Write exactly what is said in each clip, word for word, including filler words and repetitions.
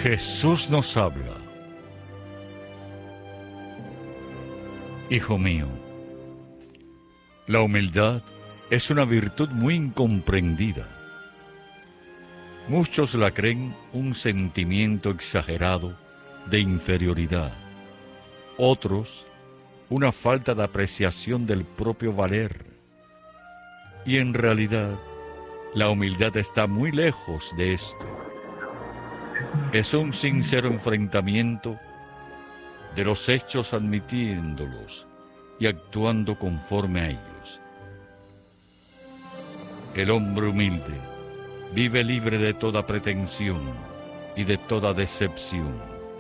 Jesús nos habla. Hijo mío, la humildad es una virtud muy incomprendida. Muchos la creen un sentimiento exagerado de inferioridad, otros una falta de apreciación del propio valer. Y en realidad, la humildad está muy lejos de esto. Es un sincero enfrentamiento de los hechos, admitiéndolos y actuando conforme a ellos. El hombre humilde vive libre de toda pretensión y de toda decepción.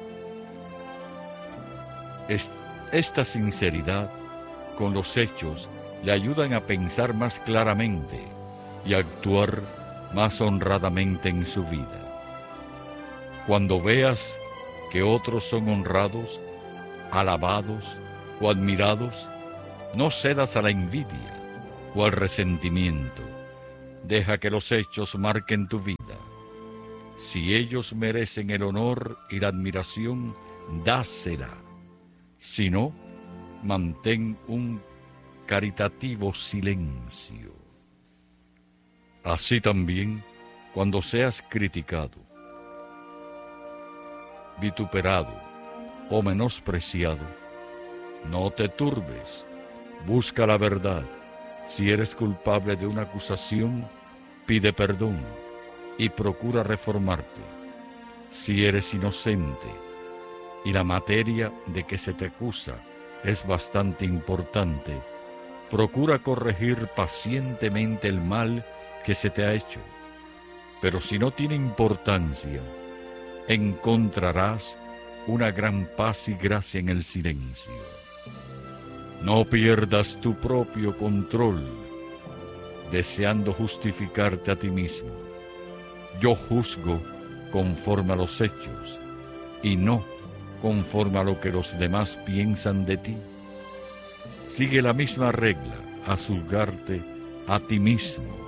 Esta sinceridad con los hechos le ayudan a pensar más claramente y a actuar más honradamente en su vida. Cuando veas que otros son honrados, alabados o admirados, no cedas a la envidia o al resentimiento. Deja que los hechos marquen tu vida. Si ellos merecen el honor y la admiración, dásela. Si no, mantén un caritativo silencio. Así también, cuando seas criticado, vituperado o menospreciado, no te turbes, busca la verdad. Si eres culpable de una acusación, pide perdón y procura reformarte. Si eres inocente y la materia de que se te acusa es bastante importante, procura corregir pacientemente el mal que se te ha hecho. Pero si no tiene importancia, encontrarás una gran paz y gracia en el silencio. No pierdas tu propio control, deseando justificarte a ti mismo. Yo juzgo conforme a los hechos, y no conforme a lo que los demás piensan de ti. Sigue la misma regla a juzgarte a ti mismo.